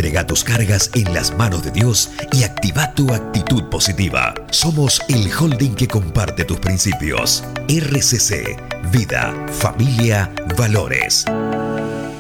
Entrega tus cargas en las manos de Dios y activa tu actitud positiva. Somos el holding que comparte tus principios. RCC, Vida, Familia, Valores.